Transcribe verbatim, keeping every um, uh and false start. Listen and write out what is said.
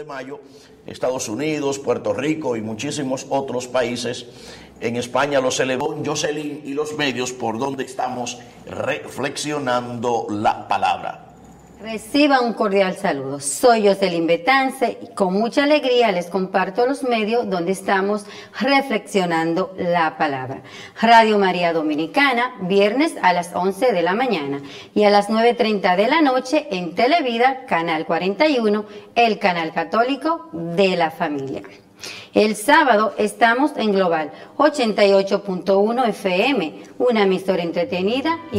mayo, Estados Unidos, Puerto Rico y muchísimos otros países. En España lo celebró Jocelyn y los medios por donde estamos reflexionando la palabra. Reciba un cordial saludo. Soy Jocelyn Betance y con mucha alegría les comparto los medios donde estamos reflexionando la palabra. Radio María Dominicana, viernes a las once de la mañana y a las nueve treinta de la noche en Televida, Canal cuarenta y uno, el canal católico de la familia. El sábado estamos en Global ochenta y ocho punto uno F M, una emisora entretenida y